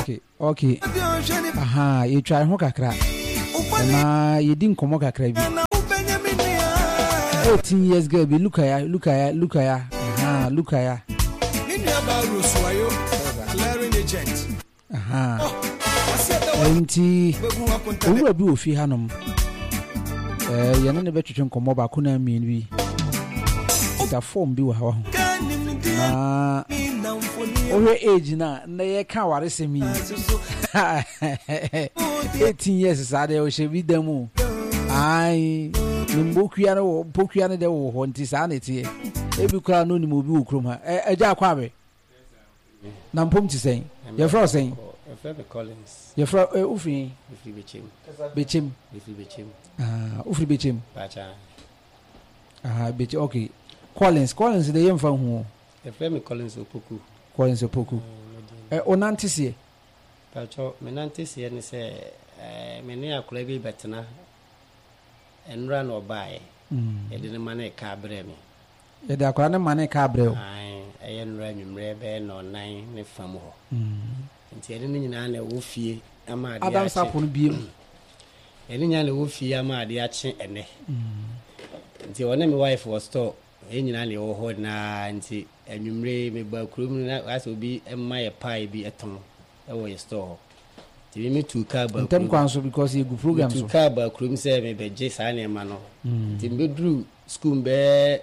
Okay. Aha, you try ho kakra. Na you din komo kakra bi. 18 years girl be look at ya. Aha, look at ya. Aha. Enti owura bi ofi hanom. Yene ne betwetwe komo ba ko na mien bi. Da form bi wa ha ho. Na owe age na ye ka ware semi 18 years sade o shebi demu ai nimbokua no pokua ne de wo ho nti sa na tie ebi kura no ni mo bi wo krom ha eja akwa abe na mpom ti sen ye fro sen Collins ye fro ufin Bechim ufri Bechim bacha Bechim okay Collins de yem fa hu the friend Collins Opoku onantisi pacho menantisi ne se me ne akura bi betena enra no bae e de ne mane ka bre me e de akura ne mane ka bre o ai enra nwumre be no nan ne fam ho nti ene nyina na wo fie ama ade Adam Sapo no biem ene nyina na wo fie ama ade ache ene nti one me wife was store enyina le wo ho na nti anwumre me ba kurum na aso bi emma ye pie bi eton e wo ye store ti me tu ka ba kurum kwanso because you go program so tu ka ba kurum se me beje sa na ma no ti me dru school be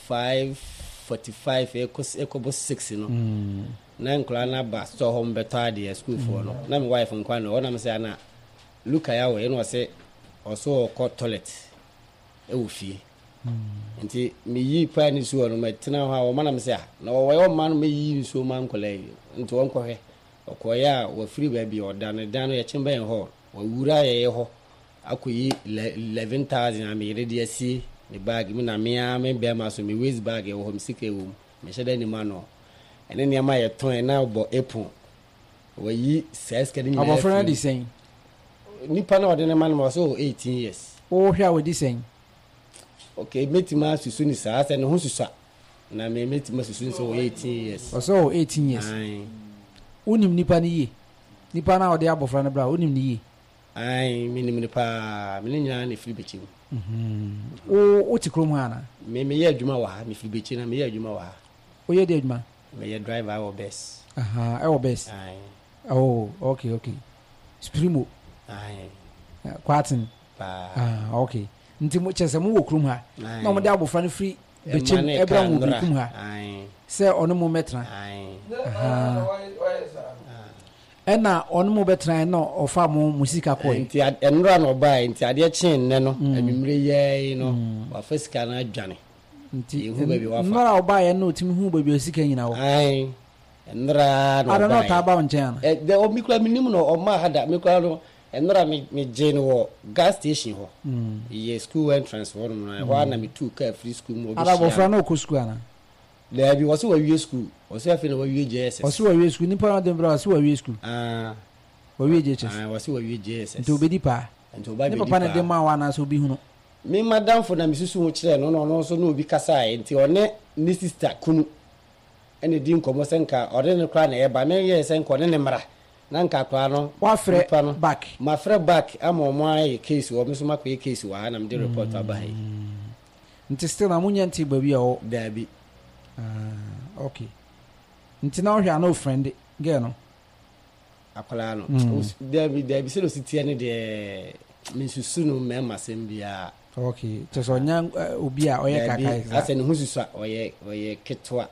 5:45 ekobo 6 no na nkla na ba store home beto ade school for no na me wife nkwa no ona me se na luka ya we no se oso ko toilet e wo fie nti me yi pa ni so no metena ha o mana me se na wo yo man me yi so man kola nti won ko he okoya wa free baby o dan ye chimba en ho wa wura ye ho akoyi 11,000 me ready asi me bag me na me be ma so me waste bag e ho me sike wo me sheda ni mano ene ne ma ye ton na obo epon wa yi seska ni abo friend is saying ni pa na ode ne man mo so 18 years o hwa we dis saying okay metima susu ni sa ase ne ho susa na me metima susu ni so 18 years so 18 years unim nipa ni yi nipa na ode abofra na bra unim ni yi ai minim nipa me nyina ne firi Bechim o ti krom ha na me ye adwuma wa ha me firi Bechim na me ye adwuma wa ha o ye de adwuma me ye driver or bus aha e bus ai oh okay Sprimo ai kwatin okay nti mo chese mo wo krom ha na mo de abofra no free Bechim ebra mo bi krom ha se ono mo metra ena ono mo betra no ofa mo musika ko nti enra no ba nti ade chen ne no anwumre ye no wa fasika na adwane nti hu baby wafa nra oba ye no timi hu baby osika nyina wo ai enra no ba ara no ta ba onchen de o mikura minim no o ma hada mikura no enra me jene wo gas station ho ye school entrance ho no ho na me tu ka free school mo bi ara bo fra no ko school ana le bi wo so wa wie school wo so afi na wa wie JSS wo so wa wie school ni pa na dem bra wo so wa wie school wa wie JSS wo so wa wie JSS nti obedi pa nti oba be di pa ni pa na dem ma wa na so bi hunu me madam for na me susu ho kire no so na obi kasa nti one ni sister kunu ene di nkomo senka ode ne kra na e ba me ye senka ode ne mara na nka kwa no wa fre back ma fre back ama mo ayi case wo me so makwa case wa na me de report abai nti still na munya nti ba bi o da bi okay nti na ohia no friend girl no akwala no da bi se lo sitie ne de me susu no me masem bia okay so nya obi a oye kakai ase ne hususu oye ketwa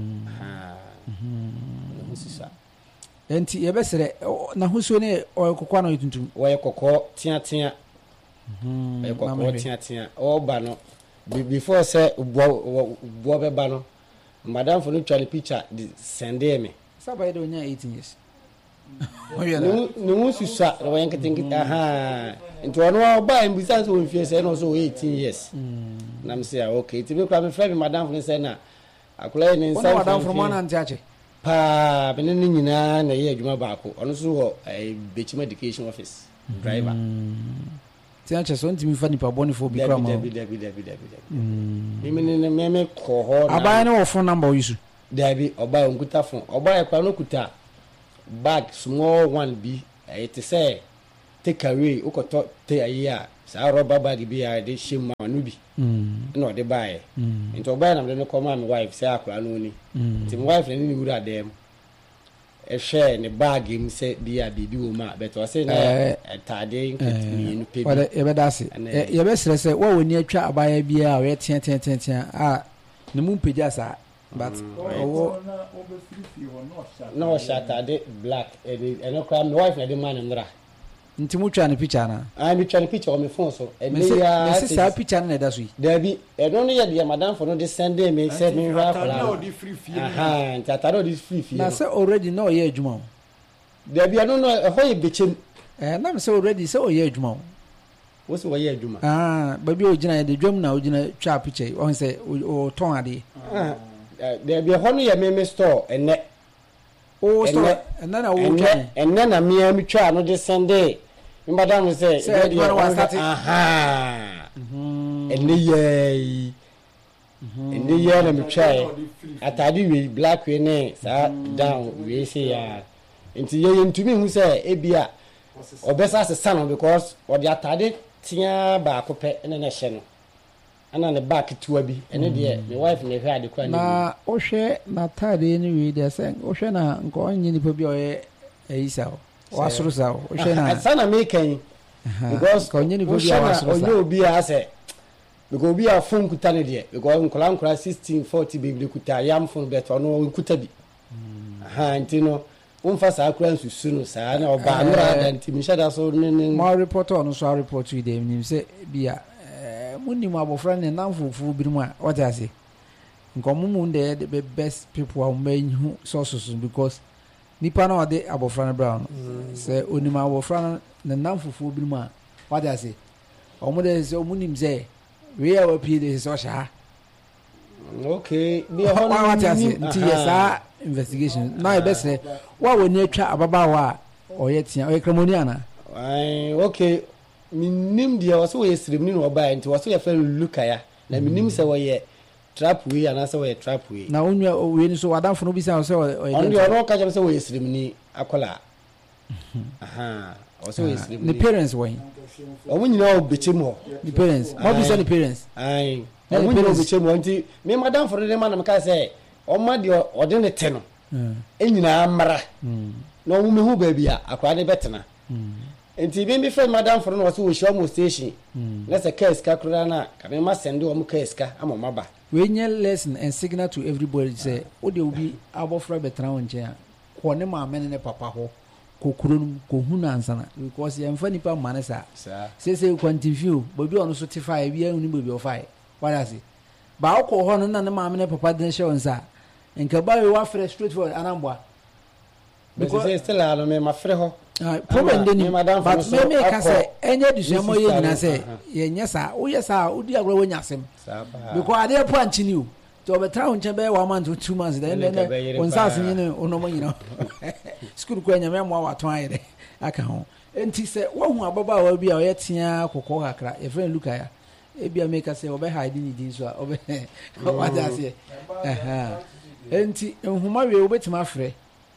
hususu enti ye besere na husuo ne oye kokwa no tuntum oye kokko tia oye kokko tia o ba no before say bo be ba no madam for no try picture the send me sabai do nya 18 years no hususu o yen ketinki nti ono ba mbisa so wonfie say no so 18 years na me say okay ti be kwa me friend madam for say na akola ni nsa madam for man anti ache pa bene ni nyina na ye adwuma baako ono so ho Bechim education office driver ti ache so ntimi fa nipa boni for bi krama me ko ho na abai na wo phone number yisu dabi oba onkuta phone oba e kwa no kuta bag small one bi it say take away ukoto te ayi sa rubber bag bi a de shim ma no bi no de buy into buy na me come my wife say akura no ni ti my wife ni wura dem e share ne bag him say bi a bibi wo ma but o say na tade nkitimi no pe bi e be dase ye be sere say wo woni atwa abaya bi a we ten a ne mu peja sa but no Saturday black and no crime my wife na the man ndra nti mu twa ne picture na me twa ne picture on my phone so e me ya say picture na da so yi there be e no no ye de madam for no de send me say me ra for na di free fee ntata no di free fee na say already no ye adwuma there be no ho ye bechem na me say already say o ye adwuma wo say o ye adwuma ba bi o gina ye de dwam na o gina twa picture o say o ton ade there be ho no ye me store ene o store ene na wo twa ene na me twa no de send madam say ene ye na me try atade we black we ne sa down we say ya nti ye ntumi hu say ebia obesa se sano because odi atade tia ba akopɛ ene na hye no ana ne back tuwa bi ene de my wife me hwe ade kwa ni na o hwe na atade ni we de say o hwe na nko onye nipa bi o ye ayisa wasoro sa o hwe na sana me kan because onye nipa bi wasoro sa onye obi a say because obi a phone kuta ne de because nkola 1640 baby kuta yam phone bet ono kuta bi nti no umfa sa akura nsusu no sa na oba nra da nti mi shada so ne ma report on so report we dem nim say bia munnim abofra ne namfofu bi mu a what I say nkomumu nde the best people are main sources because nipa na ode abofra na brown say onim abofra ne namfofu bi mu a what I say omo de say omunim say we are pay this so sha okay be what I say nti yes investigation na e be say wa woni atwa ababawa oye tia oye kramoni ana okay minim dia waso we siremni no oba nti waso ye fa luka ya na minim se wo ye trap we ana se wo ye trap we na onwa we ni so wadanfo no bi se so oye on dia no ka jam se wo ye siremni akola waso we siremni the parents when omo nyina obechim ho the parents how be say the parents omo nyina obechim ho nti me madam for the man na ka say oma de ode ne te no enyina amara na omo me hu ba bia akwa de betena nti bi mi friend madam for no was wo show mo station na se case ka kura na ka me ma send o mo case ka amoma ba we nye lesson and signal to everybody say o de obi abofra betena won nche ko ne ma amene ne papa ho kokuro ko hu na ansana because ye mfa nipa manesa say quantify bobi ono so tify bi anu bobi ofai what I say ba o ko ho no na ne ma amene papa de show nsa nka ba we wa frustrate for anambwa because say still alo me ma fre ho problem dey ni but me ka say enye disuamo ye nyina say ye nyesa wo yesa odi agro wo nyasem because ade po anchini o to betra ho nche be 1 month 2 months then on sas ni no ono mo nyina school ko nyame mo awaton ayede aka ho enti say wo hu ababa wa bi a o yetia kokko kakra e friend luka ya e bia me ka say obe hide ni din so obe what I say enti nhuma we obetima frɛ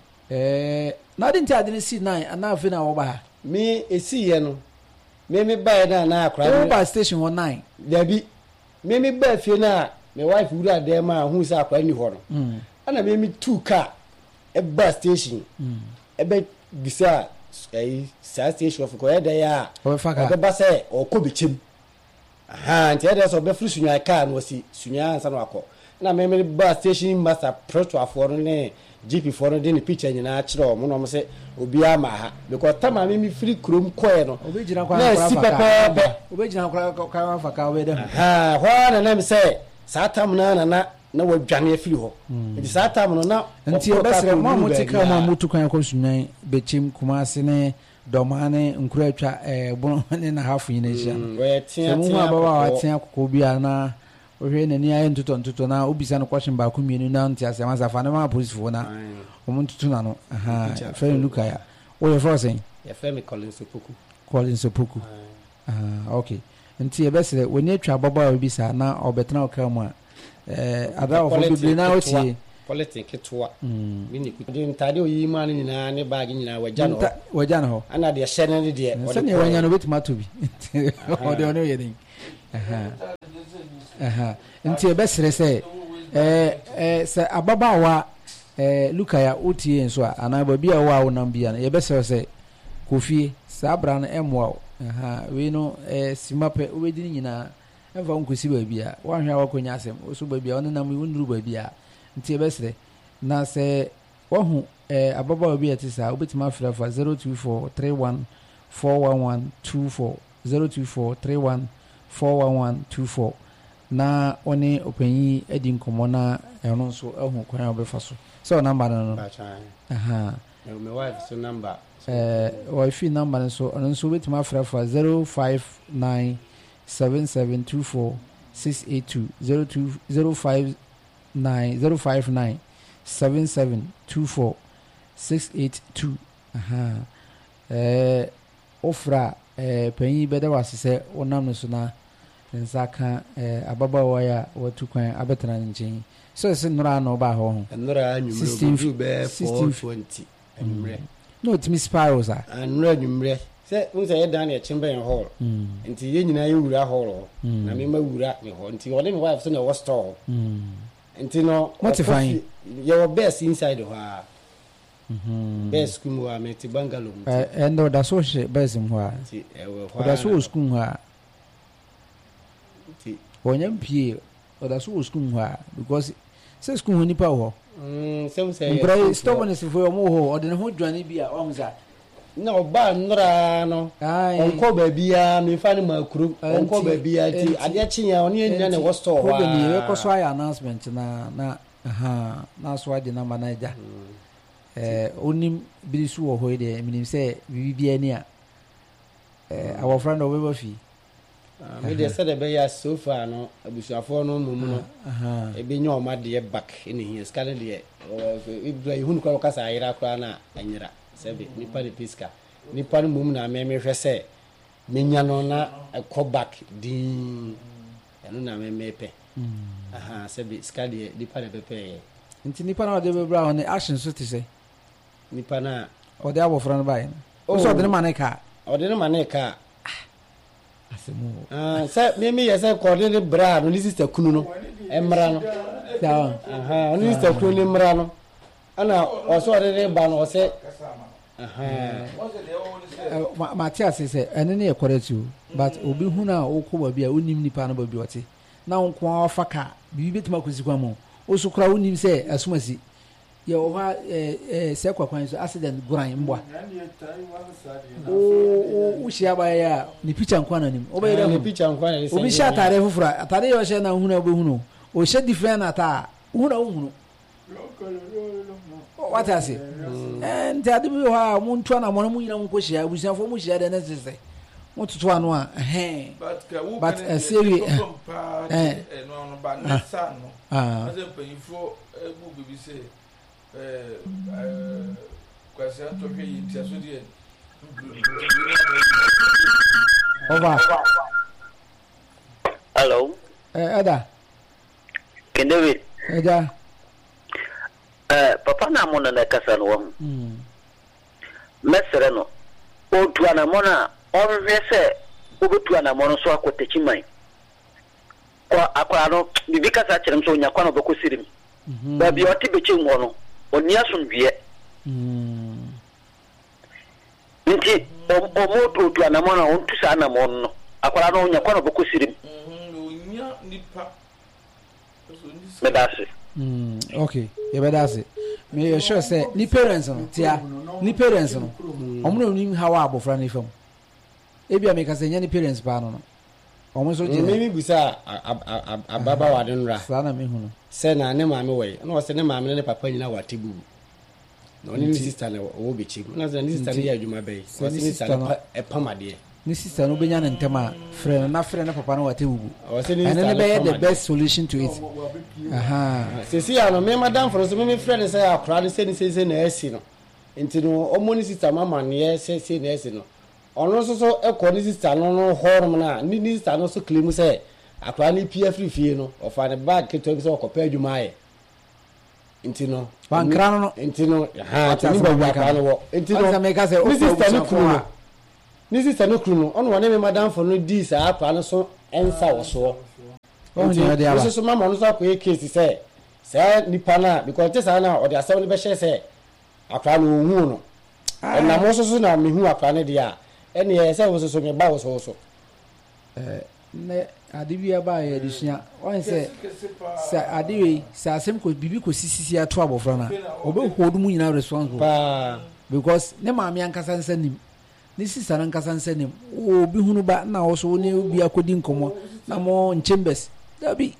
na didn't ade see 9 and now fina wo ba me esi ye no me ba na na akra ba station 19 there be me ba fie na my wife wura dem ma hu sa akra ni ho no ana me 2 car e ba station e be gisa sa station of ko e dey a o ba say o ko bechem nti e dey so be fru sunya car no si sunya ansa no akọ na me ba station master proto afọ no ne GP for the picture nyina akire mo no mo se obi ama ha because tama me free krom koe no obi gina kwa kwa obi gina kwa faka we dem ho na me se satam na wadwane afiri ho nti satam no na nti obesere mo motika mo mutu kan ko sunyan bechim kumase ne domane nkura atwa bono ne na hafu nyina hia we tia mo ma baba wa tia kokko bia na ohwe na ni aye ntoto na obisa no question ba ku mienu na ntia se ma safa na ma police fo na o ntoto na no friend luka ya o ye frozen ya friend me Colin Sopoku okay nti e besere woni atwa baba wa bisa na obetena o ka mu ada of bibli na oti politic ketwa mini kudi ntade oyi ma ne nyina ne bag nyina waja no ho ana de hye ne de o de wanya no betima to bi o de ono ye den nti e besere se se ababawa luka ya otie nso ana ba bia wa wonam bia ye besere se Kofi sabra na emwa we no simape obedi nyina emfa nkosi ba bia wanhwa wakonya asem oso ba bia onenam wonuru ba bia nti ebesre na se wahu ababa obi etisa obetima frafa 0243141124 0243141124 na oni opanyi edi nkomo na eno nso ahu kwan obefa so number no my wife so number wifi number so onso betima frafa 0597724682 05975972462 ofra panyi beda wasese onam no so na nsaka ababawa ya watu kwan abetana nchen so se nora no ba ho nora anyumre be 420 anyumre no timi spirals nora anyumre se unse ye dan e chimben hall nti ye nyina ye wura hall na me ma wura me ho nti ole me wife so na wo store nti no motifying your best inside ho best kumu wa me ti bungalow and da so she best mu ha nti da so school ha nti wonyam pie da so school ha because say school ni pa ho sem say bro stop se for mo ho de ho dwane bia o mza na oba nra no onko ba bia me fa ni makuru onko ba bia ti ade chinya oni enya ne wo store ho de ni we ko so aya announcement na na so ade na manager onim bilisu wo ho de minim se bibia ni a our friend over fi me de said be ya so far no abusuafo no mumu no e be nya o ma de back ene hi skale de ibra ihun kwa kasa ayira kwa na anyira sebe nipa de piska nipa no mumu na me hwe se menya no na ko back din eno na me pe sebe skale nipa de pepe nti nipa na de be bra on action so ti se nipa na o de abofra no bai o so de ne maneka asemu se me yese ko de bra no ni sister kunu no emra no oni sister kunu ni mra no ana o so de ba no o se Matias say ene ne correct you but obi hu na okwo ba bia onim nipa na ba bi ote na nko afaka bibi betima kosikwa mo osukura onim say asumasi ye o ha se kwakwan so accident guran mbwa o shia ba ya ni picture nkwa na nim oba yere ni picture nkwa na obi sha atare fufura atare yo she na hu na obi hu no o she different ata hu na hu no what I say and ade bi ha mo ntua na mo no nyina mo koshia abusiafo mo shia de na sese mo tutu anu a but a series no no ba na sa no as a payfo ebu bibi say kwase to hwe yinti aso de over hello Ada Kendewi Ada papa na mo na kasa no wo mesere no o tuana mo na onhwe se obetuana mo no so akotachiman kwa akwa no bibi kasa kyerem so nyakwa no bekosirim ba bi oti bechi mo no oni asomdwe nti o mo tuana mo na on tusa na mo no akwa no nyakwa no bekosirim onya nipa medase okay ye bedase me you sure say ni parents no tia ni parents no omno nim hawa abofra na ifam ebia me ka say nya ni parents ba no omo so je me busa ababa wade nra sana me hu no se na ne maame we na o se ne maame ne papa nyina watebu na oni ni sister na wo bechi na se ni sister ne ya adwuma be so ni sister na epamade ni sister no benya ne ntema frɛ na papa no watebu and then be the best solution to it sesi ya no me madam for so me friend say akra ne se ni na esi no enti no omo ni sister mama ne se na esi no ono so ekọ ni sister no horum na ni sister no so claim say akra ni pia free no ofa ne bag keto bi so okopa adwuma aye intino bankra no intino ha tani ba wa pa no wo intino ni sister no kru no ono wane me madam for no di sa apa no so ensa wo so intino so mama no so akoye case say nipa na because this na o de asaw ni be share say akra no hu no na mo so na me hu akra ne dia ene ye say wo so me ba wo so ne adibia ba ye disua wan say sa adiwe sa asem ko bibi ko sisisi ato abofra na obe hodu mu nyina responsible pa because ne maami ankasa nsanim ne sisa na ankasa nsanim obi hunu ba na wo so ne obi akodi nkomo na mo chambers dabi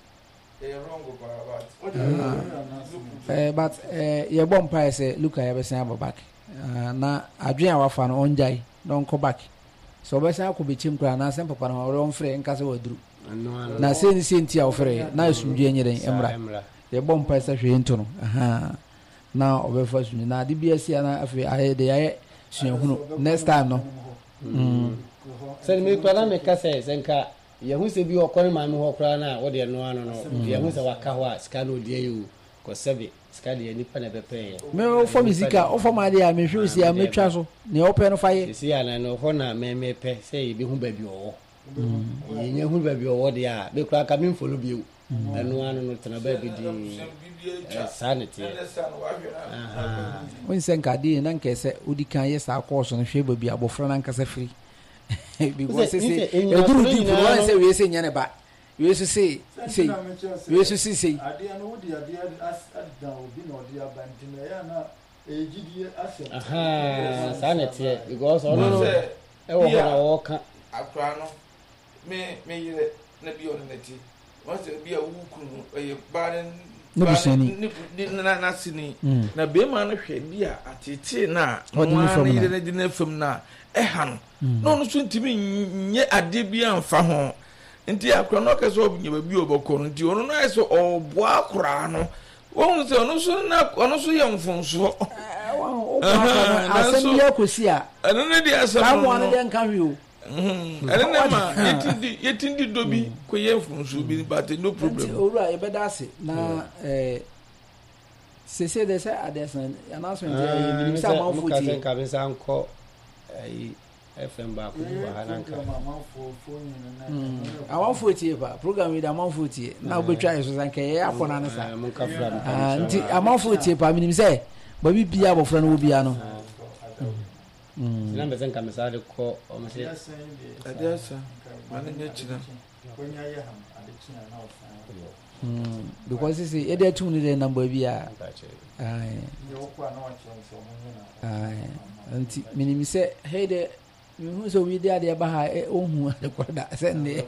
but ye bom pa say look at you say back na adwen awafa no onjai don ko back so be say ko be chim kra na sem papa na ron frɛ nkase waduru na se ni senti a ofre na asumdue nyeren emra ye bom pa say hwe nto no na obefa sunni na de bia sia na afi aye de aye suahunu next time no se me kra me ka say senka ye hu se bi okore ma me ho kra na wo de no ano no ye hu se waka ho a sika no de yu ko sebe sika de ni pa na bepe me o fo misika o fo ma de a me hwe si a me twa so ne o pe no fa ye si ya na no ho na me pe say ye bi hu ba bi owo ye nya hu ba bi owo de a be kra ka me follow bi enu ano no tena ba bi di sanity won senka de na nke se odi kan ye sa course no hwe ba bi abofra na nkasa free because say eduru di for one say we say nyane ba we say say ade no wodi ade adda obi no ode abanti na ya na ejidie asem sanity because ono no e wo na wo ka akra no me yire na bi ono neti won say bi a wu kunu e ba na sini na be ma no hwe bi a atete na no yire na di na fam na ha no no so ntimi nye ade bi amfa ho nti akra no ka so obnya bi oboko no nti ono no aso obo akra no won se ono so ye mfonso asem ye kosi a eno ne di asem ka mo ane de nka hwe o ene ne ma yetindi dobi ko ye mfonso bi but no problem owura e beda ase na se de say adesan announcement e minimum sa man foti ka ka be san ko FM ba ko ba hananka awon foti ba program with amon foti na obetwa yeso san ke ya afọ na nsa mun ka fra nti amon foti ba minimum say ba bibia abofra no obia no na be san ka mesade ko o me se adesa man nya china konya ye ham ade china na ofa because see e dey tune the number bia ai yo kwa na wa chonso mo na nti minimum say hey de hu so wi dia de ba ha ohun ade kwada sende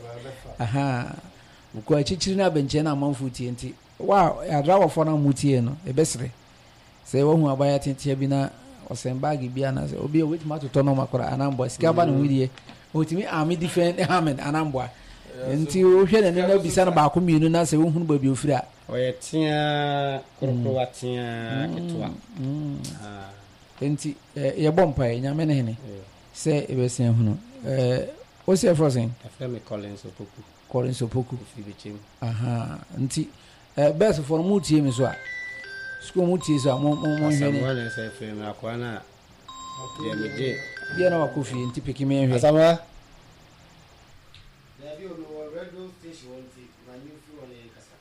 ko achichiri na benche na amanfu tie nti wa adra wo fo na mutie no e besre se wo hu abaya tentia bi na osen bag bi ana se obi wet ma to no makora anambo sika ba no widie otimi ami defend amen anambo nti o hwe ne na bisa na ba ko mienu na se wo hu ba bi ofira o ye tia korokoro tia ketwa nti ye bompa e nyame ne hene se ebesen hunu o se frozen afemi Collins Opoku fibechim nti best for mutie mi so a school mutie so a mo hwe ne wala se femi akwana ye meje bia na wakofi nti peki me hwe asama na bi o radio station nti na new free one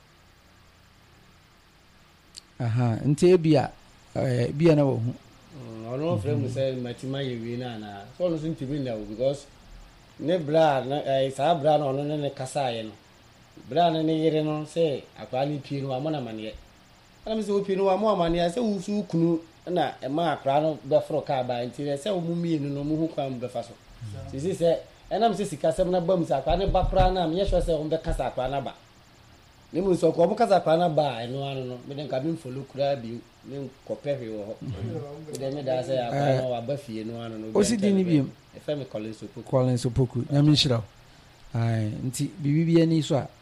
kasa nti bia na wo hu ono frame say matima yewi na so no ntimi na because ne bra na sa bra na ono ne kasa ye no bra na ne yire no say akwa ni pie no amona mane ana me say opie no amo amane say wusu kunu na e ma akra no be fro ka ba nti say o mu mienu no mu hu kwa mu be fa so sisi say ena me say sika sem na bam say akwa ne ba kra na me yehwe say o be kasa akwa na ba ne mu so ko mo kasa akwa na ba eno ano no me den ka bi follow kura bi ne kopɛhwe wɔ hɔ de me da sɛ akwa no aba fie no ano no osi di ni biem efemi Collins Opoku na me shira ai nti bibi ani so a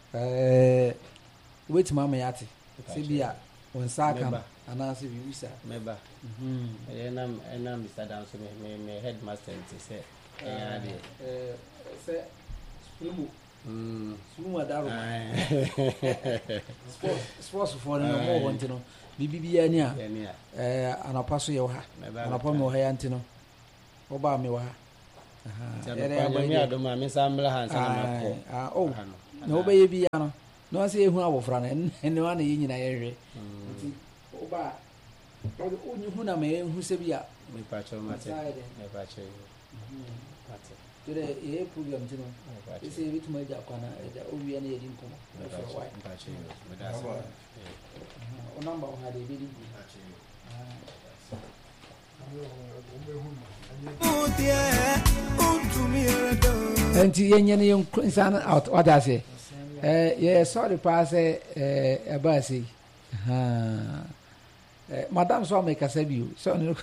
wait mama yate se bia on saka ana se bibi sa meba enam Mr. Dan so me headmaster nti se ya de se Suma daro. Sports for no more want to know. Bibi ania. Anapa so ye ha. Anapa me ha yante no. Oba me wa ha. Me adoma me samla hansa na mako. Oh. Na obaye bi ya no. No ase ehu abofra na ene wa na ye nyina ye hwe. Nti oba onye hu na me hu se bi ya. Me pacho mate. Me pacho. Today e program tino. Ese bitu ma ja kwana ja owi na ye din komo. Me pacho. Me da so. O number o ha de bi di. Enti yenye ne insan out what I say yeah sorry pass eba say madam so make asabi so no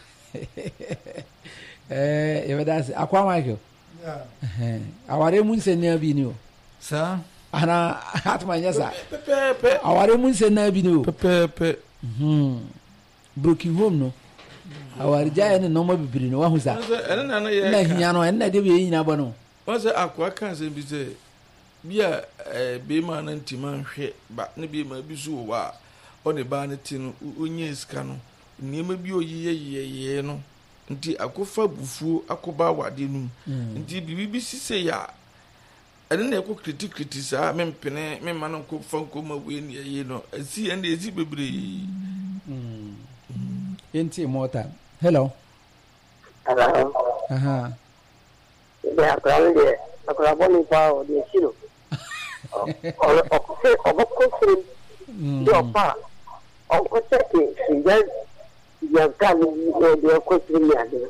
you better say akwa Michael aware mun se na bi ni o sa ana atma nyesa pepe aware mun se na bi ni o pepe broken home no awari jaya ne no ma bibiri no wahu sa na hinya no na de be nyina bo no wase akwa kan se bi se bia be ma na ntima hwe ba ne be ma bi so wa o ne ba ne ti no onye iska no niema bi oyiye no nti akofa bufuo akoba wade nu nti bibi sise ya ene na ekwo kriti sa mempene memma no ko fanko ma we ne ye no asi ene ezi bebre Enti mota. Hello. Hello. Aha. Ya kwanje, akora boni pa o de sino. O ko se do pa. O ko se ke sigan ya kan ni de ko se ni ade.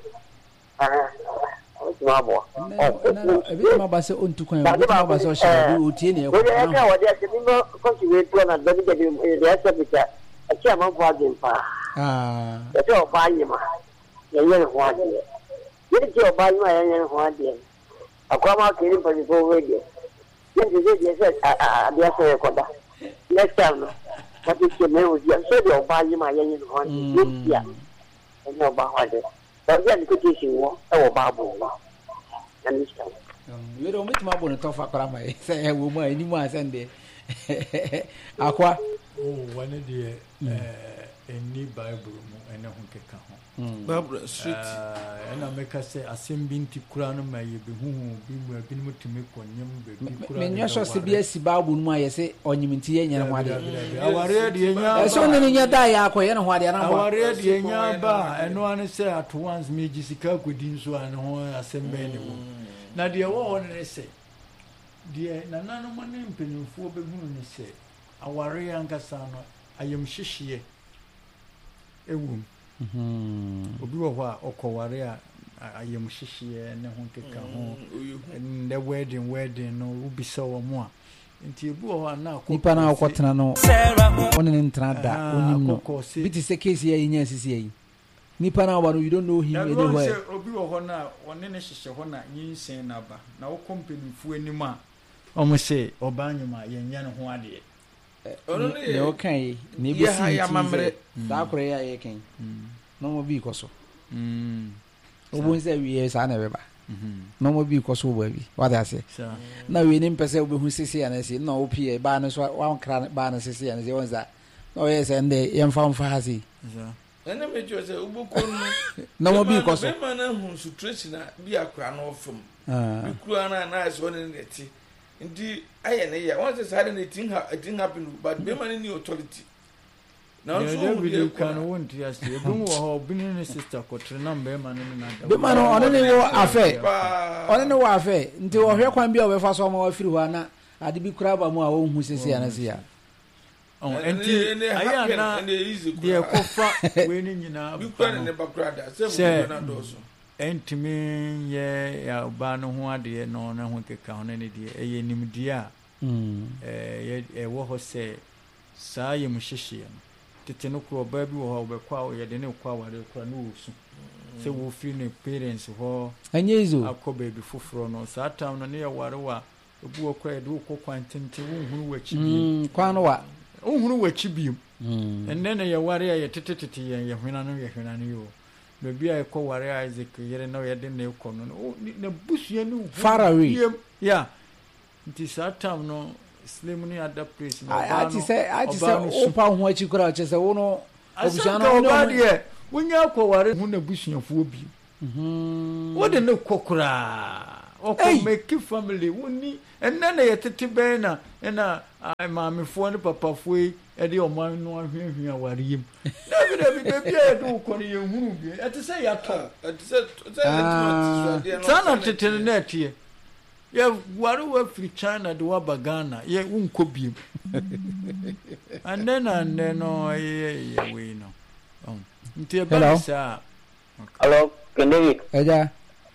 O ma bo. Ebi ma ba se ontu kwan, ebi ma ba se o share o tie ne e ko. O ya ka o de se ni mo ko se we to na de de ya se pita. Achi ama bo ade pa. Ete ọba yi ma yenye ho ade ye ọba yi ma yenye ho ade akwa ma kiri pali ko wege ye se ade ase koda next time what is your name with you so the ọba yi ma yenye ho ade ya yenye ọba ho ade so ya ni ko ti si wo e ọba bo wa understand we do mit ma bo no tofa kra ma se e wo ma ni mu asende akwa one de any Bible mu ene ho keka ho Bible street ena meka se asem bi nti kura no ma ye be huhu bi mu abi no mutumi konyem be bi kura me nyo so se bi asi Bible mu ayese onyim nti ye nyane ho ade aware de nya so ne nya da ya akoye ne ho ade na aware de nya ba eno ane se at once me jisika kodi nso ane ho asem be ne mu na de wo ho ne se de na nanu mo ne mpenimfo be hunu ne se aware ankasa no ayem hihie ewum obi wo ho a okoware a ayem hihie ne ho keka ho the wedding no ubisa wo mo a nti ebu wo ho na nipa na akotena no one ne ntena da onim no biti se case ya nya sisi yi nipa na wa no you don't know him anywhere obi wo ho na one ne hihye ho na yinsen na ba na wo company fu anim a omo se obanyuma yenya ne ho ade ne o kan ne bi si ya mamre da kore ya ye kan no mo bi koso obo nse wi sa na beba no mo bi koso bo bi wa da se na we ni mpese obo hu sisi ya na se na o pie ba no so wa nkra ba na sisi ya na se wonza no ye se nde ye mfa ha si ene me jo se obo ko no mo bi koso be ma na hu situation na bi akra na ofum bi kru na so ne neti ndi aye ne ya once sare ne tin happen but be man ni authority na so we can want yes e bu wo ho bi ne sister ko tre na be man ni na da be man ono ne wo afe nti wo hwe kwan bi a obefa so ma wa firi ho na ade bi kura ba mu a wo hu sisi ana sia enti aye na de ko fa we ni nyina bi kura ne ba kura da se mu na do so entimi ye ya ba no ho ade no na ho keka ho ne de eye nimdi a ye wo ho se saa ye muhihie no tete no kro ba bi wo ho be kwa wo ye de ne kwa ware kra no osu se wo free ne parents ho anyezo akoba bi foforo no saa tam no ne ye ware wa obu wo kra de wo kwantente wo hunu wachi bi kwano wa wo hunu wachi bi enne ne ye ware ye tete ye hwena no yo bebi a ko ware Isaac yere na ye de na ekono no na busua no far away ya nti saa time no slim ni other place no I say opa ho achi kura che se wo no obusua no ba de wonya akware hu na busuafo bi wo de ne kokura o make family woni enne na yetete ben na maamefo ne papafo e de oman no ahwehwe aware yim na bi e do ko ne yehunu bi ete se ya to ete se sana tete ne etie ye ware wa free China de wa bagana ye unko bi and then no ye we no nti ba sa hello David eja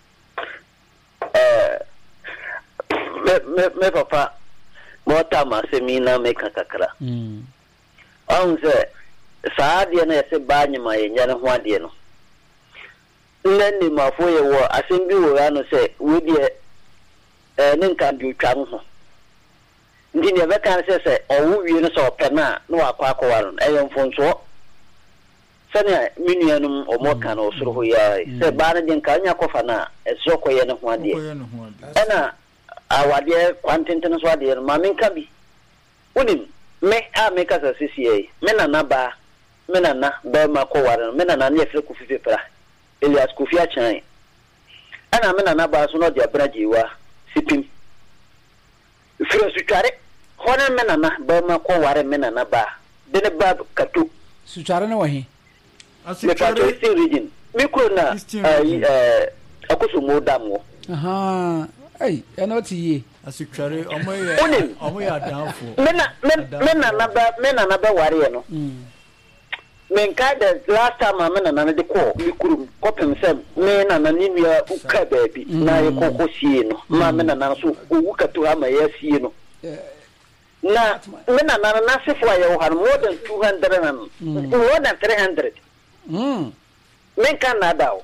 me papa mota masemina me kakakra onze saade na yese baanyima ye nyane ho ade no nni mafo ye wo asembi wo ya no se we de ne nkan bi twa ho ndi ne be kan se owo wie no so opena no akwa akwa no eyo mfonso sani minuanum omoka na osoro ho ya se baana de nkan nya kofa na esoko ye ne ho ade ana awade kwantenten so ade no ma menka bi unim me a me kasa CCA me na ba me na ba ma ko ware me na ne fere ku fifepra Elias Kofi Achan ana me na ba so no de abrajiwa sipim fere su tware hona me na ba ma ko ware me na ba de ne ba kato su tware na wahi asitware region me ko na akoso mo damwo aha ai eno tiye asitware omo ya danfo me na ba ware no menka the last time me na de ko mi kurum kopem sem me na ni nua uka baabi na ye kokko sie no ma me na so uka to ama ya sie no na me na sefo ya wo har more than 200 and more than 300 menka na dawo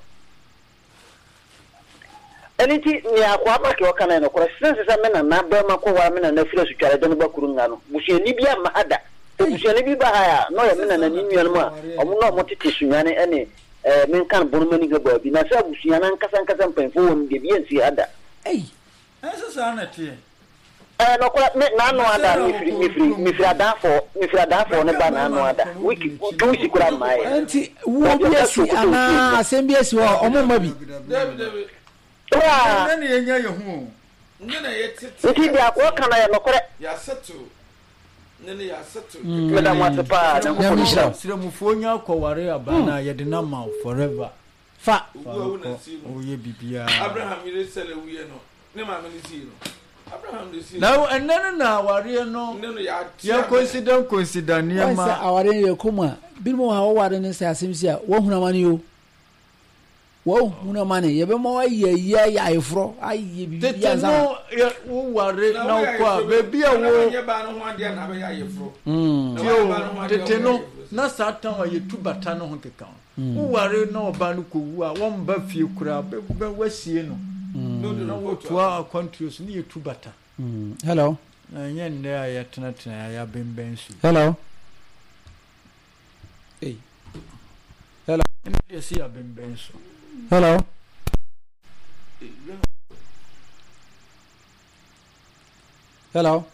aniti ni akwa ba ke okana no kora sense sa me na ba ma ko wa me na fira su tware de ba kuru nga no busie ni bia ma ada busie ni bi ba ha no ya me na ni nua no ma omo no mo tete sunyane ene men kan bonu mani ga ba bi na sa busie na nkasa mpanfo won de bi ensi ada esa sa na tie no kora me na no ada mi fira da fo ne ba na no ada wiki tu si kura mai anti wo bi esi ana asembi esi wo omo ma bi nene yenya yehu nene yetete nti dia ko kana ya nokore ya setu nene ya setu meda mo pa na ko misha sire mufo nya kware abana ye de na ma forever fa o ye bibia Abraham ile sele wiye no ne ma meni si no Abraham de si now enene na aware no nene ya consider niema sa aware ye kuma bilmo ha ware ne sa asemsi a wo huna mani yo wo huna mani ye be mo aye ayefro aye bibia za no wo ware na kwa bebi a wo ye ba no ho ade na be ayefro tete no na satan wa ye tubata no ho keka wo ware na oba no kowu a wo mba fie kura be wasie no no wo toa countries ni ye tubata hello anya nne a ye tena ya bemben su hello hello ye si ya bemben su hello hello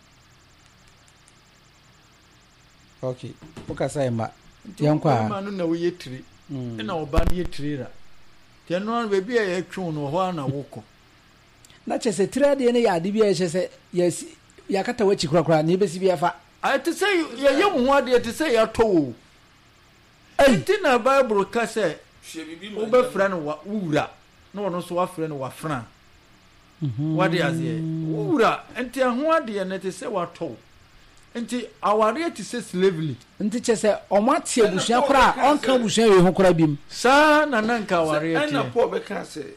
okay uka sai ma yankwa ma no na wo yetiri na oba na yetirira te no an bebi e twon no ho na woko na chese trade ne ya de bi e chese yes ya kata wachi kura ne besi bi afa I to say ye ho ade te say ya to enti na bible ka say wo be fra no wa wura na wono so wa fra no wa fra wade azie wura enti ho ade ne te say wa to enti aware te say slavery enti chese omate abusua kura onka abusua we ho kura bim sa na nanka aware te na po be ka say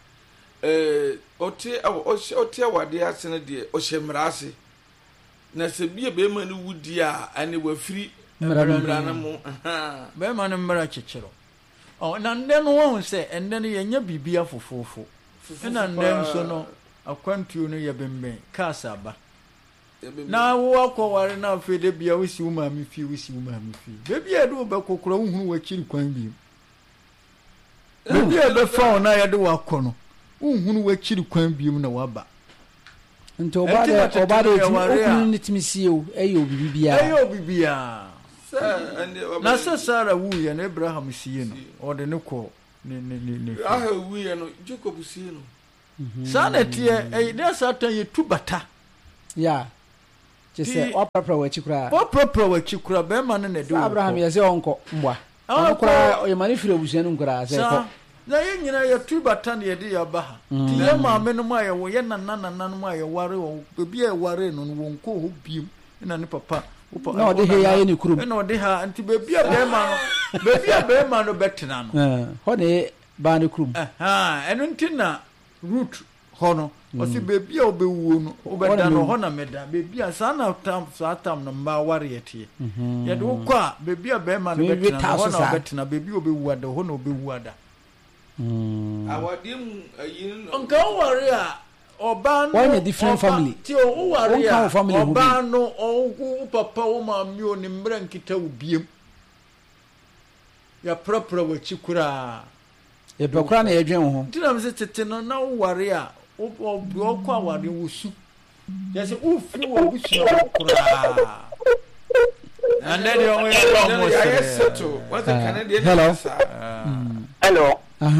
oti awade asene de o hyemrase na se bie be ma no wudi a ane wafiri mra na mo be ma no mra kyekyero na nde no won se ende no yenya bibia fofofo na nde nso no akwantuo no ye bemben kasa ba na wo akware na afede bia wisi wo ma mi fi be bia do be kokoro uhunu wa kiri kwan bi be bia be fa na ye de wa kono uhunu wa kiri kwan bi mu na waba nti obade ni timisie o eyo bibia na Sarah wu ye na Abraham sie no ode ne ko ne wu ye no Jacob sie no sanete ne satan ye tubata ya jese opra wa chikura be ma ne de Abraham ye se onko mbwa onko o ye mani fire busia no nkura se ko na ye nyina ye tubata ne ye de ya ba ha ti ye ma me no ma ye wo ye nanana no ma ye ware wo be e ware no wonko ho biem na ne papa na ode he ya ni kurum na ode ha anti bebi a be ma no betena no ho ne ba ne kurum eno ntina root ho no o si bebi a obewuo no obeda no ho na meda bebi a sana tam no mba ware yete ye de kwa bebi a be ma no betena ho na betena bebi obewu ada ho na obewu ada awadim ayin onka ware a Oba no one different family ti o ware ya oba no ogu papa o ma mi o ni mra nkita ubiem ya propra wa chikura e pekura na yedwen ho ti na me se tete no na ware a o kwa ware wusu ya se u fi wo busu kura and then you almost settle what's the Canadian hello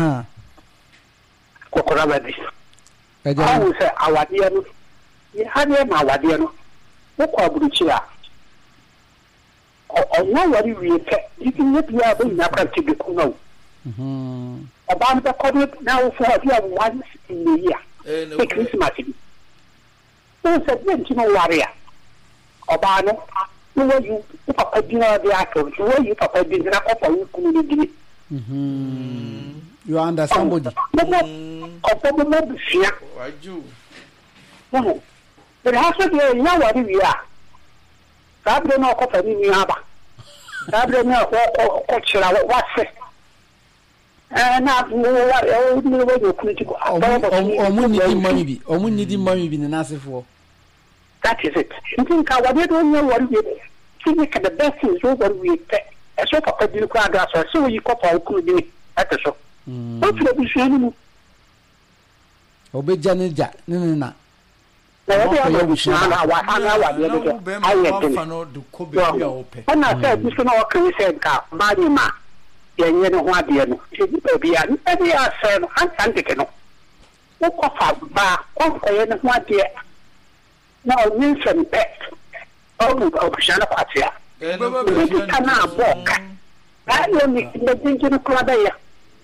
kokora badi awu se awade no ye hane ma awade no ko aburuchi a o wari wi pe itin ye bia bo nya kan tibi ku no aba mta ko na wo fo dia wan ni ya e Christmas bi so se bien ti no wari a oba no wo yu papa dina dia ko wo yu papa dina ko fa wu ku ni dini you understand body ọ̀pọ̀ mo bùsùn wájú but ha so de nya wari wi a sabre na ko fa ni ni aba sabre na ko chira wa se na wo wa ni wo yo ku ti ko omun ni di mami bi na asefo that is it ntin ka wari do nya wari wi ti ka the best is wo wari wi te e so papa di ko ada so yi ko pa ku ni ate so o ti bùsùn ni obeja ne ja ne na na ya bùsùn na wa ana wa de de aye de ana say bùsùn na o kan say ka ba ni ma ye nye no ho ade no ti bi ya ni bi ya say no an san de ke no o ko fa ba ko ye no ho ade na o ni sem pe o bùsùn na pa ti ya ni ka na boka ba yo ni de jinjin ko da ya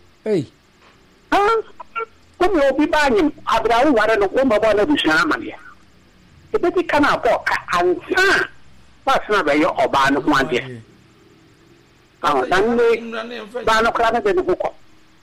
como obi banyi abrawo ware no ko mabo na bushana mania e be kana boka ansa pasna be yo oba no ho ade dan ne ba no kra na de ko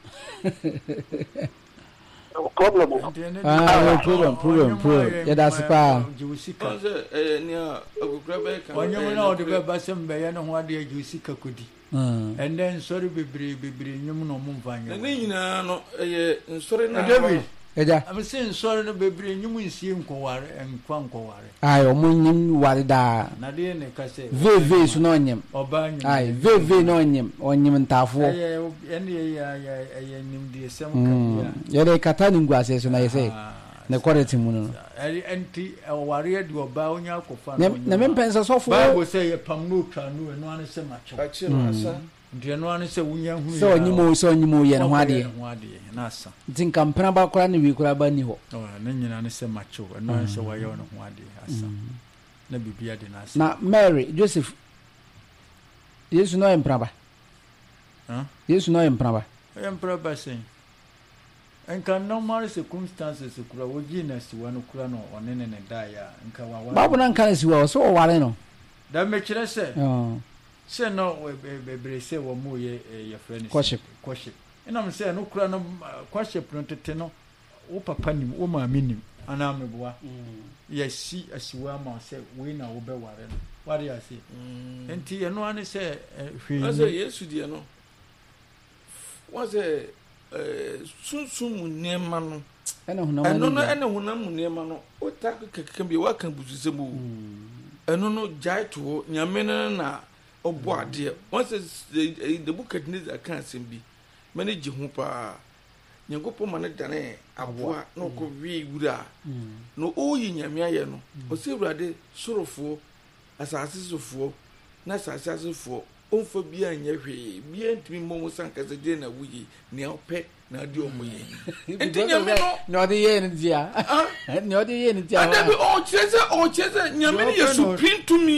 problem ya da sipa ni agukra be kan onyo na ode be basem be ye no ho ade jusika kodi and then sorry bebre nyum no mo mfanya ni nyina no sorry na David eja am saying sorry no bebre nyum nsie nkoware nkoware ai o mo nyim ware da na de ne ka se vv so no nyim oba nyim ai vv no nyim ntafo ene ya nyim de sem ka ya le kata ni ngwase so na yese ne quality mu no anti ware de oba onya akofa na me pensa so fo Bible say pam no twa no eno ane se macho achi no asa de eno ane se wunya hu so onyimo ye no ade na asa tin kampana ba kora ni wi kora ba ni ho na nyina ane se macho eno ane se wayo no hu ade asa na bibia de na asa na Mary Joseph Yesu no empra ba Yesu no empra ba sen enka normal circumstances kura wogina siwa no kura no onene ne daya enka wa babu nan kan siwa so o ware no da me kire se se no bebre se wo mu ye friend worship ina me se no kura no worship no tete no wo papa nim wo ma minim ana meboa yesi asiwa ma se we na wo be ware no ware ya se enti ye no ane se hwe Yesu die no was sunsun nema no ene hunam nema no o ta keke bi wa kan busu mu eno no jaito nyame na obo ade once the book at needs account bi manage hu pa nyangopo ma ne dane aboa na ko wi wura no oyi nyame aye no o se wurade sorofo asase sofo na asase asofo onfa bia nya hwe bia ntimi mo sankase de na wuyi ne opɛ na di omoye enti nyame no no de ye ne dia no de ye ne dia adabi o chese nyame ne yesu pintumi